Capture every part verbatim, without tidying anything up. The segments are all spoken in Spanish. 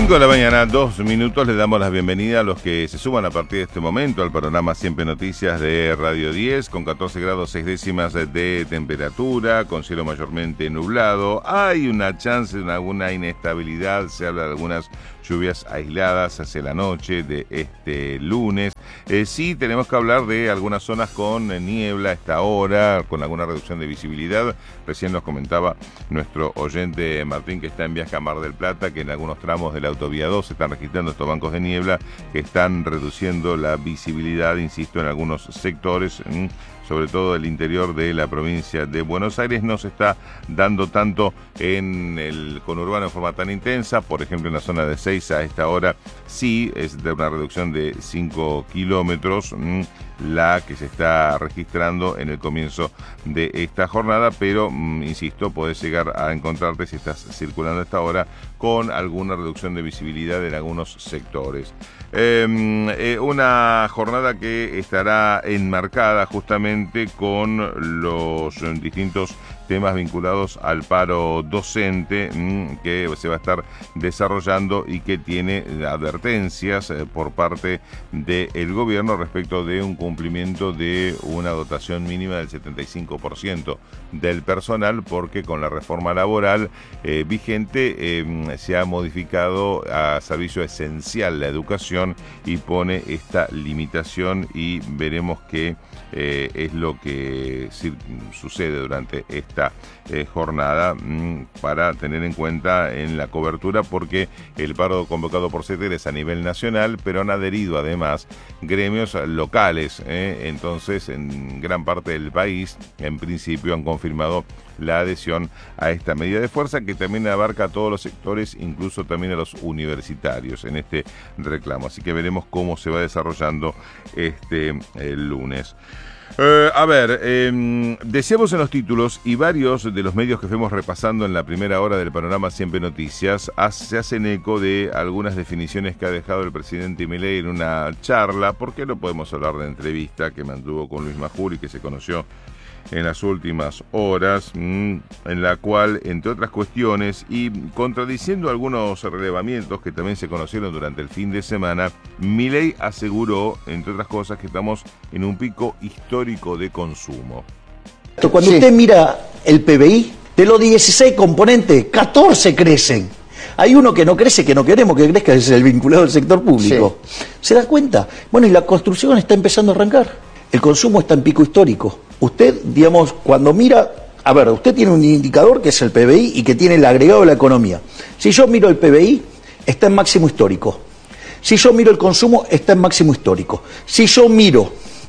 cinco de la mañana, dos minutos, les damos la bienvenida a los que se suman a partir de este momento al programa Siempre Noticias de Radio diez, con catorce grados seis décimas de temperatura, con cielo mayormente nublado. Hay una chance de alguna inestabilidad, se habla de algunas lluvias aisladas hacia la noche de este lunes. Eh, sí, tenemos que hablar de algunas zonas con niebla a esta hora, con alguna reducción de visibilidad. Recién nos comentaba nuestro oyente Martín, que está en viaje a Mar del Plata, que en algunos tramos de la autovía dos se están registrando estos bancos de niebla que están reduciendo la visibilidad, insisto, en algunos sectores, mmm, sobre todo el interior de la provincia de Buenos Aires. No se está dando tanto en el conurbano en forma tan intensa. Por ejemplo, en la zona de Seiza a esta hora sí es de una reducción de cinco kilómetros, mmm, la que se está registrando en el comienzo de esta jornada, pero mmm, insisto, podés llegar a encontrarte, si estás circulando a esta hora, con alguna reducción de visibilidad en algunos sectores. Eh, eh, una jornada que estará enmarcada justamente con los distintos temas vinculados al paro docente mmm, que se va a estar desarrollando y que tiene advertencias eh, por parte del gobierno respecto de un cumplimiento de una dotación mínima del setenta y cinco por ciento del personal, porque con la reforma laboral eh, vigente eh, se ha modificado a servicio esencial la educación y pone esta limitación, y veremos qué eh, es lo que sí, sucede durante esta eh, jornada mmm, para tener en cuenta en la cobertura, porque el paro convocado por CETER es a nivel nacional, pero han adherido además gremios locales, eh, entonces en gran parte del país en principio han confirmado la adhesión a esta medida de fuerza, que también abarca a todos los sectores, incluso también a los universitarios en este reclamo. Así que veremos cómo se va desarrollando este el lunes. Eh, a ver, eh, decíamos en los títulos, y varios de los medios que fuimos repasando en la primera hora del panorama Siempre Noticias hace, se hacen eco de algunas definiciones que ha dejado el presidente Milei en una charla. ¿Por qué no podemos hablar de entrevista que mantuvo con Luis Majul y que se conoció en las últimas horas, mmm, en la cual, entre otras cuestiones, y contradiciendo algunos relevamientos que también se conocieron durante el fin de semana, Milei aseguró, entre otras cosas, que estamos en un pico histórico de consumo. Cuando sí. usted mira el P B I, de los dieciséis componentes, catorce crecen. Hay uno que no crece, que no queremos que crezca, es el vinculado al sector público. Sí. ¿Se da cuenta? Bueno, y la construcción está empezando a arrancar. El consumo está en pico histórico. Usted, digamos, cuando mira, a ver, usted tiene un indicador que es el P B I y que tiene el agregado de la economía. Si yo miro el P B I, está en máximo histórico. Si yo miro el consumo, está en máximo histórico. Si yo miro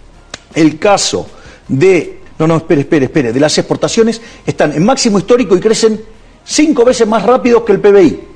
el caso de, no, no, espere, espere, espere, de las exportaciones, están en máximo histórico y crecen cinco veces más rápido que el P B I.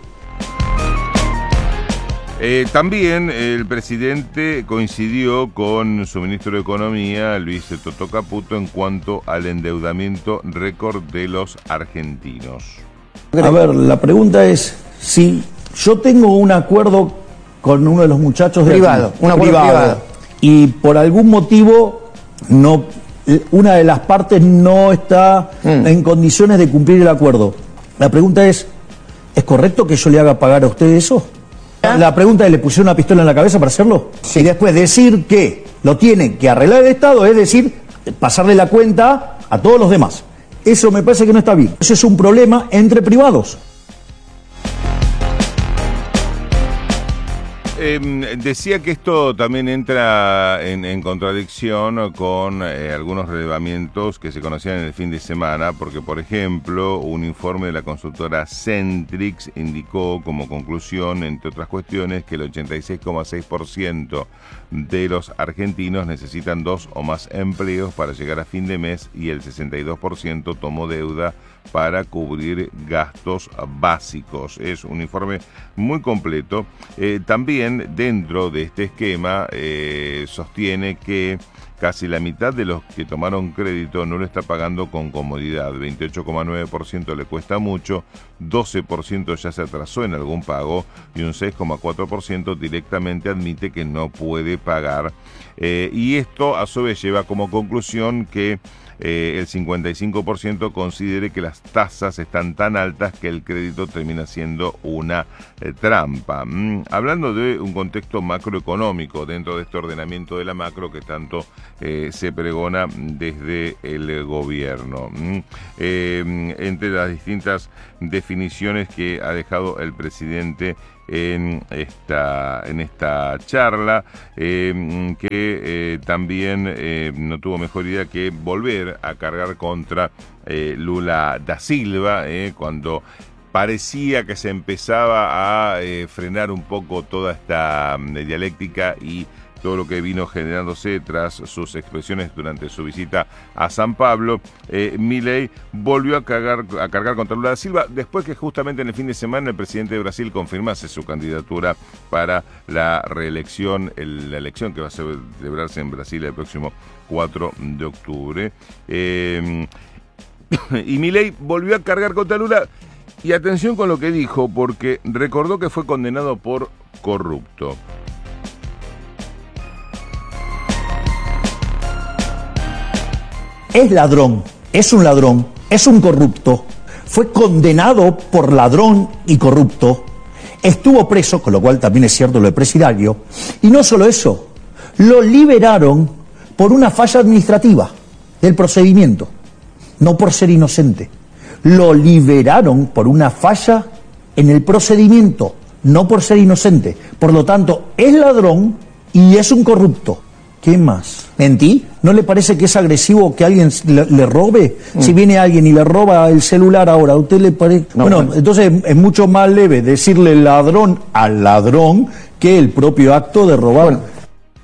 Eh, también el presidente coincidió con su ministro de Economía, Luis Toto Caputo, en cuanto al endeudamiento récord de los argentinos. A ver, la pregunta es, si yo tengo un acuerdo con uno de los muchachos de privado, aquí, un acuerdo privado, privado, y por algún motivo no, una de las partes no está mm. en condiciones de cumplir el acuerdo, la pregunta es, ¿es correcto que yo le haga pagar a usted eso? La pregunta es, ¿le pusieron una pistola en la cabeza para hacerlo? Sí. Y después decir que lo tiene que arreglar el Estado, es decir, pasarle la cuenta a todos los demás. Eso me parece que no está bien. Eso es un problema entre privados. Eh, decía que esto también entra en, en contradicción con eh, algunos relevamientos que se conocían en el fin de semana, porque, por ejemplo, un informe de la consultora Centrix indicó como conclusión, entre otras cuestiones, que el ochenta y seis coma seis por ciento de los argentinos necesitan dos o más empleos para llegar a fin de mes, y el sesenta y dos por ciento tomó deuda para cubrir gastos básicos. Es un informe muy completo. Eh, también dentro de este esquema eh, sostiene que casi la mitad de los que tomaron crédito no lo está pagando con comodidad. veintiocho coma nueve por ciento le cuesta mucho, doce por ciento ya se atrasó en algún pago y un seis coma cuatro por ciento directamente admite que no puede pagar. Eh, y esto a su vez lleva como conclusión que Eh, el cincuenta y cinco por ciento considere que las las tasas están tan altas que el crédito termina siendo una eh, trampa. Mm, hablando de un contexto macroeconómico dentro de este ordenamiento de la macro que tanto eh, se pregona desde el gobierno. Mm, eh, entre las distintas definiciones que ha dejado el presidente en esta, en esta charla, eh, que eh, también eh, no tuvo mejor idea que volver a cargar contra eh, Lula da Silva, eh, cuando parecía que se empezaba a eh, frenar un poco toda esta um, dialéctica y todo lo que vino generándose tras sus expresiones durante su visita a San Pablo. eh, Milei volvió a cargar, a cargar contra Lula da Silva después que justamente en el fin de semana el presidente de Brasil confirmase su candidatura para la reelección, el, la elección que va a celebrarse en Brasil el próximo cuatro de octubre. Eh, y Milei volvió a cargar contra Lula, y atención con lo que dijo, porque recordó que fue condenado por corrupto. Es ladrón, es un ladrón, es un corrupto, fue condenado por ladrón y corrupto, estuvo preso, con lo cual también es cierto lo de presidiario, y no solo eso, lo liberaron por una falla administrativa del procedimiento, no por ser inocente, lo liberaron por una falla en el procedimiento, no por ser inocente, por lo tanto es ladrón y es un corrupto. ¿Qué más? ¿Mentí? ¿No le parece que es agresivo que alguien le, le robe? Mm. Si viene alguien y le roba el celular ahora, ¿a usted le parece? No, bueno, bueno, entonces es mucho más leve decirle ladrón al ladrón que el propio acto de robar. Bueno.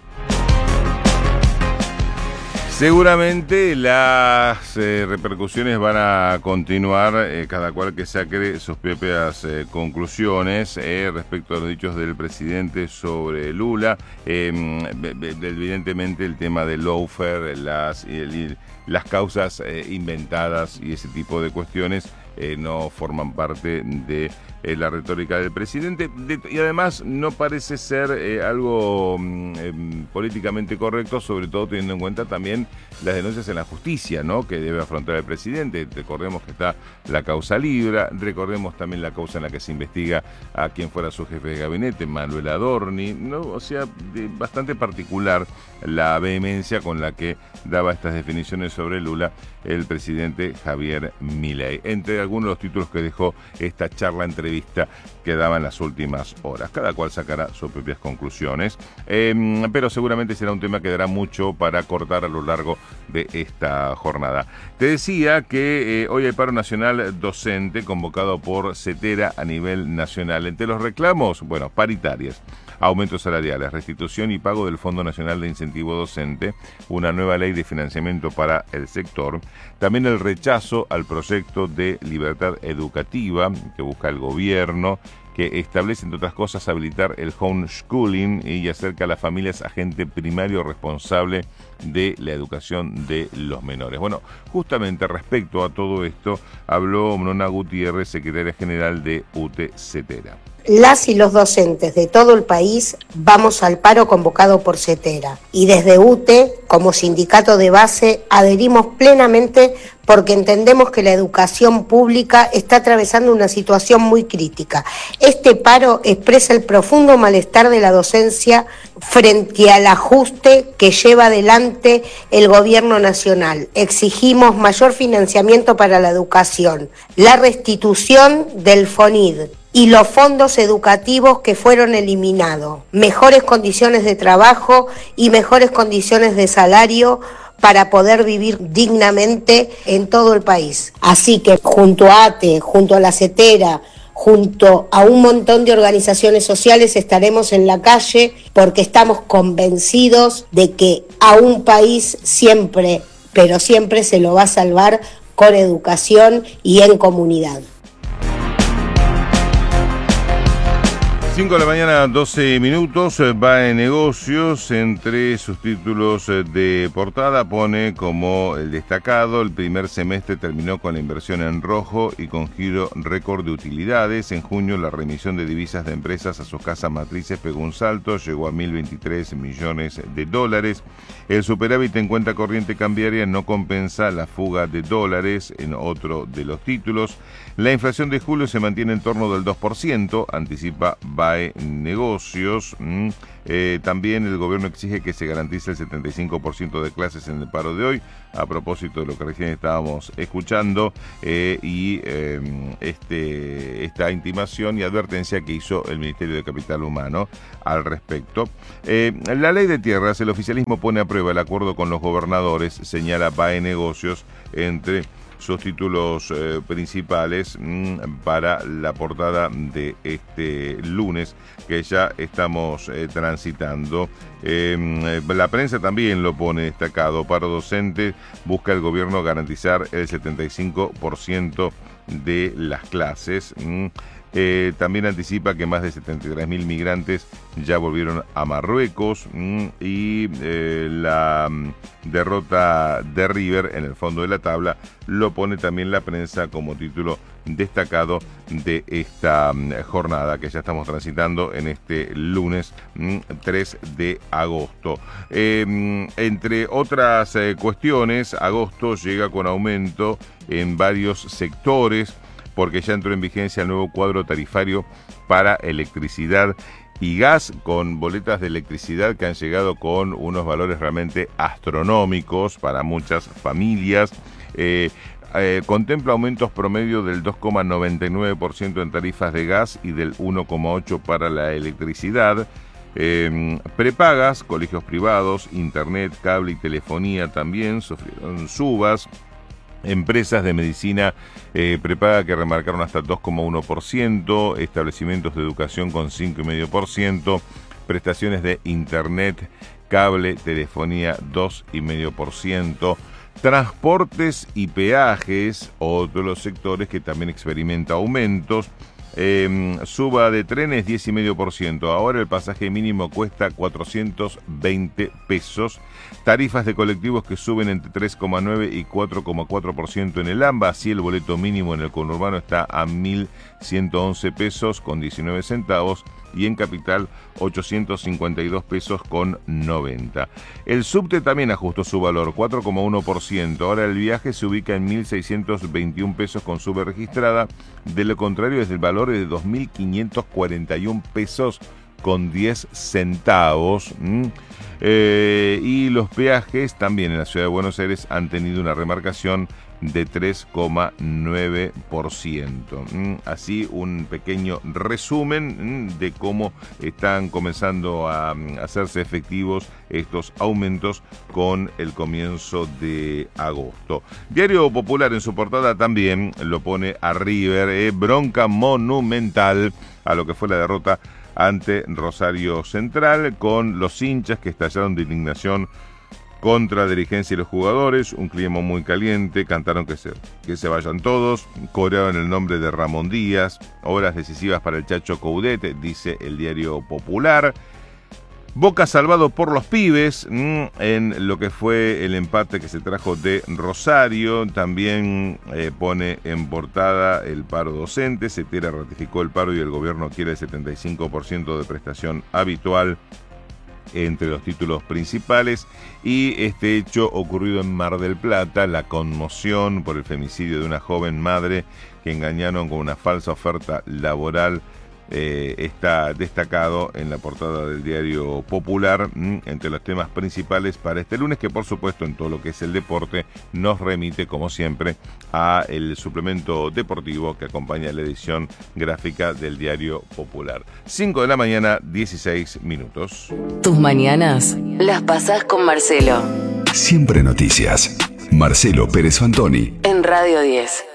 Seguramente las eh, repercusiones van a continuar, eh, cada cual que saque sus propias eh, conclusiones eh, respecto a los dichos del presidente sobre Lula. Eh, evidentemente el tema del lawfare, las, el, las causas eh, inventadas y ese tipo de cuestiones eh, no forman parte de eh, la retórica del presidente, de, y además no parece ser eh, algo eh, políticamente correcto, sobre todo teniendo en cuenta también las denuncias en la justicia, ¿no?, que debe afrontar el presidente. Recordemos que está la causa Libra, recordemos también la causa en la que se investiga a quien fuera su jefe de gabinete, Manuel Adorni, ¿no? O sea, de, bastante particular la vehemencia con la que daba estas definiciones sobre Lula el presidente Javier Milei. Entre algunos de los títulos que dejó esta charla entrevista que daba en las últimas horas. Cada cual sacará sus propias conclusiones, eh, pero seguramente será un tema que dará mucho para cortar a lo largo de esta jornada. Te decía que eh, hoy hay paro nacional docente convocado por CETERA a nivel nacional. Entre los reclamos, bueno, paritarias, aumentos salariales, restitución y pago del Fondo Nacional de Incentivo Docente, una nueva ley de financiamiento para el sector, también el rechazo al proyecto de libertad educativa que busca el gobierno, que establece, entre otras cosas, habilitar el homeschooling y acerca a las familias agente primario responsable de la educación de los menores. Bueno, justamente respecto a todo esto, habló Nona Gutiérrez, secretaria general de U T CETERA. Las y los docentes de todo el país vamos al paro convocado por CETERA y desde U T E, como sindicato de base, adherimos plenamente porque entendemos que la educación pública está atravesando una situación muy crítica. Este paro expresa el profundo malestar de la docencia frente al ajuste que lleva adelante el gobierno nacional. Exigimos mayor financiamiento para la educación, la restitución del FONID y los fondos educativos que fueron eliminados, mejores condiciones de trabajo y mejores condiciones de salario para poder vivir dignamente en todo el país. Así que junto a A T E, junto a la CETERA, junto a un montón de organizaciones sociales estaremos en la calle porque estamos convencidos de que a un país siempre, pero siempre se lo va a salvar con educación y en comunidad. cinco de la mañana, doce minutos, va en negocios. Entre sus títulos de portada pone como el destacado: el primer semestre terminó con la inversión en rojo y con giro récord de utilidades. En junio la remisión de divisas de empresas a sus casas matrices pegó un salto, llegó a mil veintitrés millones de dólares. El superávit en cuenta corriente cambiaria no compensa la fuga de dólares en otro de los títulos. La inflación de julio se mantiene en torno del dos por ciento, anticipa B A E Negocios. Mm. Eh, también el gobierno exige que se garantice el setenta y cinco por ciento de clases en el paro de hoy, a propósito de lo que recién estábamos escuchando, eh, y eh, este, esta intimación y advertencia que hizo el Ministerio de Capital Humano al respecto. Eh, la ley de tierras, el oficialismo pone a prueba el acuerdo con los gobernadores, señala B A E Negocios, entre sus títulos eh, principales mmm, para la portada de este lunes que ya estamos eh, transitando. Eh, la prensa también lo pone destacado: paro docente, busca el gobierno garantizar el setenta y cinco por ciento de las clases. Mm. Eh, también anticipa que más de setenta y tres mil migrantes ya volvieron a Marruecos, mmm, y eh, la mm, derrota de River en el fondo de la tabla lo pone también la prensa como título destacado de esta mm, jornada que ya estamos transitando en este lunes mm, tres de agosto. Eh, mm, entre otras eh, cuestiones, agosto llega con aumento en varios sectores, porque ya entró en vigencia el nuevo cuadro tarifario para electricidad y gas, con boletas de electricidad que han llegado con unos valores realmente astronómicos para muchas familias. Eh, eh, contempla aumentos promedio del dos coma noventa y nueve por ciento en tarifas de gas y del uno coma ocho por ciento para la electricidad. Eh, prepagas, colegios privados, internet, cable y telefonía también sufrieron subas. Empresas de medicina eh, prepaga que remarcaron hasta dos coma uno por ciento, establecimientos de educación con cinco coma cinco por ciento, prestaciones de internet, cable, telefonía dos coma cinco por ciento, transportes y peajes, otro de los sectores que también experimenta aumentos. Eh, suba de trenes diez coma cinco por ciento, ahora el pasaje mínimo cuesta cuatrocientos veinte pesos. Tarifas de colectivos que suben entre tres coma nueve y cuatro coma cuatro por ciento en el AMBA, así el boleto mínimo en el conurbano está a mil ciento once pesos con diecinueve centavos y en Capital ochocientos cincuenta y dos pesos con noventa. El subte también ajustó su valor, cuatro coma uno por ciento. Ahora el viaje se ubica en mil seiscientos veintiún pesos con sube registrada. De lo contrario, es el valor de dos mil quinientos cuarenta y un pesos con diez centavos. ¿Mm? Eh, y los peajes también en la ciudad de Buenos Aires han tenido una remarcación de tres coma nueve por ciento. ¿Mm? Así un pequeño resumen ¿m? de cómo están comenzando a, a hacerse efectivos estos aumentos con el comienzo de agosto. Diario Popular en su portada también lo pone a River, eh, bronca monumental a lo que fue la derrota ante Rosario Central, con los hinchas que estallaron de indignación contra la dirigencia y los jugadores, un clima muy caliente, cantaron que se, que se vayan todos, corearon el nombre de Ramón Díaz, horas decisivas para el Chacho Coudet, dice el Diario Popular. Boca salvado por los pibes mmm, en lo que fue el empate que se trajo de Rosario. También eh, pone en portada el paro docente. Cetera ratificó el paro y el gobierno quiere el setenta y cinco por ciento de prestación habitual entre los títulos principales. Y este hecho ocurrido en Mar del Plata, la conmoción por el femicidio de una joven madre que engañaron con una falsa oferta laboral, Eh, está destacado en la portada del Diario Popular mmm, entre los temas principales para este lunes, que por supuesto en todo lo que es el deporte nos remite como siempre a el suplemento deportivo que acompaña la edición gráfica del Diario Popular. cinco de la mañana, dieciséis minutos. Tus mañanas las pasás con Marcelo. Siempre noticias. Marcelo Pérez Fantoni. En Radio diez.